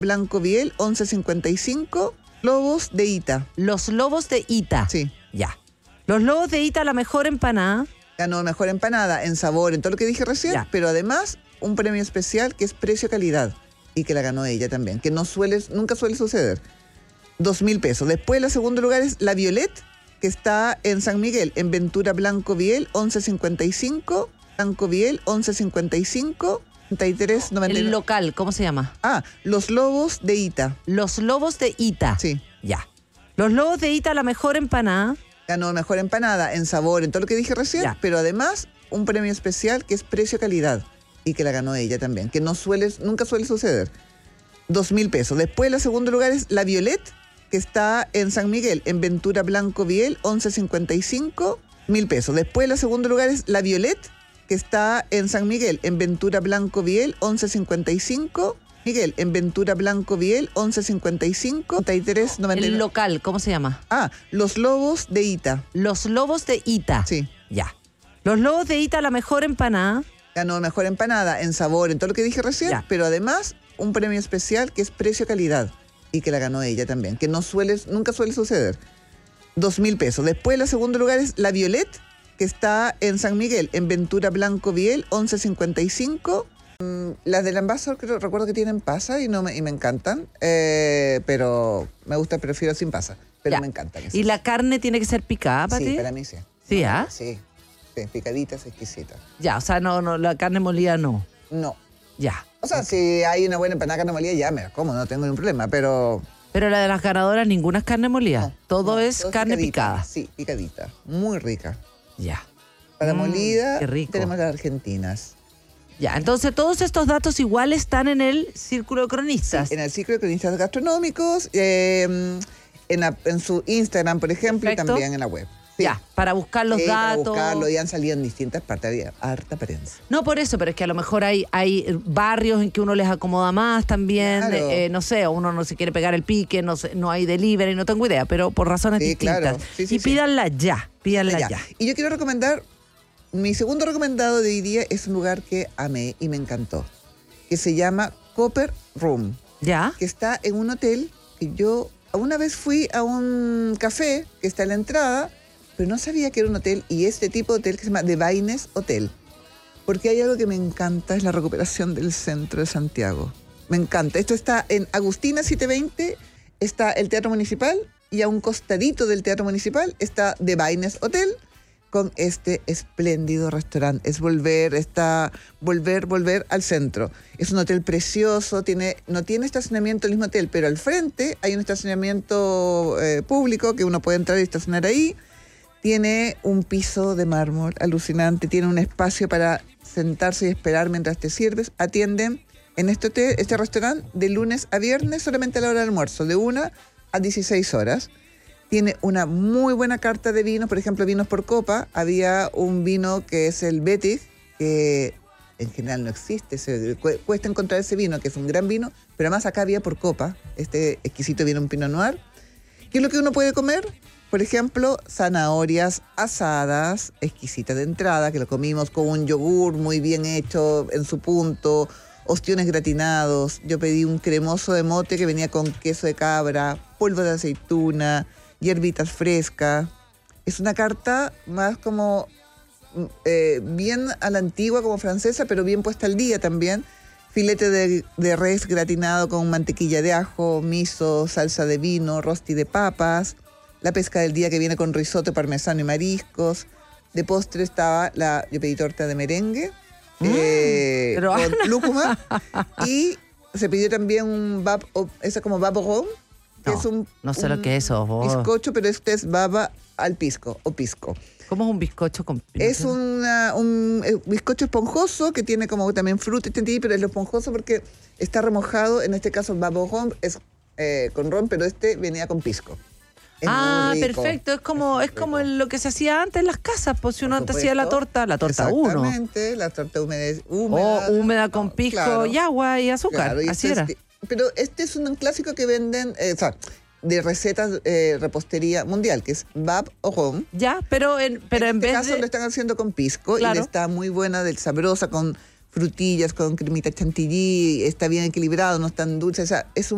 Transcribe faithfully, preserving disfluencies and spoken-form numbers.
Blanco Biel, once cincuenta y cinco. Lobos de Ita. Los Lobos de Ita. Sí. Ya. Los Lobos de Ita, la mejor empanada. Ganó mejor empanada en sabor, en todo lo que dije recién, Ya. pero además un premio especial que es precio-calidad y que la ganó ella también, que no suele, nunca suele suceder. Dos mil pesos. Después, el segundo lugar es La Violet, que está en San Miguel, en Ventura Blanco Biel, once cincuenta y cinco. Blanco Biel, once cincuenta y cinco. treinta y tres noventa y nueve. El local, ¿cómo se llama? Ah, Los Lobos de Ita. Los Lobos de Ita. Sí. Ya. Los Lobos de Ita, la mejor empanada. Ganó mejor empanada en sabor, en todo lo que dije recién, Ya. pero además un premio especial que es precio-calidad y que la ganó ella también, que no suele, nunca suele suceder. Dos mil pesos. Después, el segundo lugar es La Violet, que está en San Miguel, en Ventura Blanco Biel, once cincuenta y cinco. Mil pesos. Después, el segundo lugar es La Violet, que está en San Miguel, en Ventura Blanco Biel, once cincuenta y cinco. Miguel, en Ventura Blanco Biel, once cincuenta y cinco. treinta y tres noventa y nueve. El local, ¿cómo se llama? Ah, Los Lobos de Ita. Los Lobos de Ita. Sí. Ya. Los Lobos de Ita, la mejor empanada. Ganó mejor empanada en sabor, en todo lo que dije recién, Ya. pero además un premio especial que es precio-calidad y que la ganó ella también, que no suele, nunca suele suceder. Dos mil pesos. Después, el segundo lugar es La Violet, que está en San Miguel, en Ventura Blanco Biel, once cincuenta y cinco. Mm, las del Ambassador creo, recuerdo que tienen pasa y, no me, y me encantan, eh, pero me gusta, prefiero sin pasa, pero Ya. me encantan. esas. ¿Y la carne tiene que ser picada para Sí, ti? para mí sí. Sí, ¿ah? Sí, sí, picaditas, exquisitas. Ya, o sea, no, no, la carne molida no. No. Ya. O sea, si hay una buena empanada de carne molida, ya me la como, no tengo ningún problema, pero... Pero la de las ganadoras, ninguna es carne molida. no, todo no, es todo carne picadita. picada. Sí, picadita. Muy rica. Ya. Para Mm, molida qué rico. tenemos las argentinas. Ya, entonces todos estos datos igual están en el Círculo de Cronistas. En el ciclo de cronistas gastronómicos, eh, en, la- en su Instagram, por ejemplo, Perfecto. y también en la web. Sí. Ya, para buscar los Sí, para datos. buscarlo, y han salido en distintas partes, había harta prensa. No por eso, pero es que a lo mejor hay, hay barrios en que uno les acomoda más también. Claro. eh, no sé, uno no se quiere pegar el pique, no, sé, no hay delivery, no tengo idea, pero por razones Sí, distintas. claro. Sí, sí, y sí. pídanla ya, pídanla ya. Ya. Y yo quiero recomendar, mi segundo recomendado de hoy día es un lugar que amé y me encantó, que se llama Copper Room, ¿Ya? que está en un hotel que yo una vez fui a un café que está en la entrada, pero no sabía que era un hotel, y este tipo de hotel que se llama The Baines Hotel. Porque hay algo que me encanta, es la recuperación del centro de Santiago. Me encanta. Esto está en Agustina setecientos veinte, está el Teatro Municipal, y a un costadito del Teatro Municipal está The Baines Hotel, con este espléndido restaurante. Es volver, está volver, volver al centro. Es un hotel precioso, tiene, no tiene estacionamiento el mismo hotel, pero al frente hay un estacionamiento eh, público que uno puede entrar y estacionar ahí. Tiene un piso de mármol alucinante, tiene un espacio para sentarse y esperar mientras te sirves. Atienden en este hotel, este restaurante, de lunes a viernes, solamente a la hora del almuerzo, de una a dieciséis horas. Tiene una muy buena carta de vinos, por ejemplo, vinos por copa. Había un vino que es el Betis, que en general no existe, se, cu- cuesta encontrar ese vino, que es un gran vino, pero además acá había por copa este exquisito vino, un Pinot Noir. ¿Qué es lo que uno puede comer? Por ejemplo, zanahorias asadas, exquisitas de entrada, que lo comimos con un yogur muy bien hecho en su punto, ostiones gratinados. Yo pedí un cremoso de mote que venía con queso de cabra, polvo de aceituna, hierbitas frescas. Es una carta más como mm, eh, bien a la antigua, como francesa, pero bien puesta al día también. Filete de, de res gratinado con mantequilla de ajo, miso, salsa de vino, rosti de papas. La pesca del día que viene con risotto, parmesano y mariscos. De postre estaba la, yo pedí torta de merengue, Mm, eh, pero- con lúcuma. Y se pidió también un bab, o- esa como babo que No, es un no sé lo un que es eso, vos. bizcocho, pero este es baba al pisco o pisco. ¿Cómo es un bizcocho con Es una, un eh, bizcocho esponjoso que tiene como también fruta y chantilly, pero es lo esponjoso porque está remojado. En este caso, babo ron es eh, con ron, pero este venía con pisco. Es Ah, muy rico. perfecto. Es como, Es es muy como rico. lo que se hacía antes en las casas, pues si Por uno antes hacía la supuesto. torta, la torta uno. Exactamente, la torta húmeda. O húmeda, húmeda con pisco claro, y agua y azúcar. claro, y Así este era. es- pero este es un clásico que venden, eh, o sea, de recetas eh, repostería mundial, que es bab o ron. Ya, pero en, pero en, en este vez caso de... lo están haciendo con pisco, Claro. y le está muy buena, del sabrosa, con frutillas, con cremita chantilly, está bien equilibrado, no es tan dulce. O sea, es un